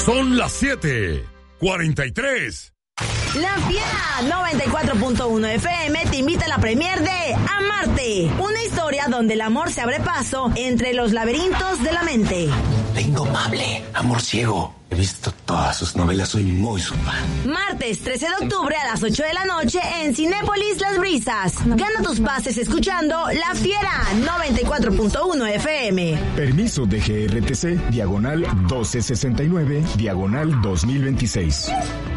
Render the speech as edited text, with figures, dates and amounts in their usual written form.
Son las 7:43. La Fiera 94.1 FM te invita a la premier de Amarte, una historia donde el amor se abre paso entre los laberintos de la mente. La Indomable, Amor Ciego. He visto todas sus novelas, soy muy su fan. Martes 13 de octubre a las 8 de la noche en Cinépolis Las Brisas. Gana tus pases escuchando La Fiera 94.1 FM. Permiso de GRTC, diagonal 1269, diagonal 2026.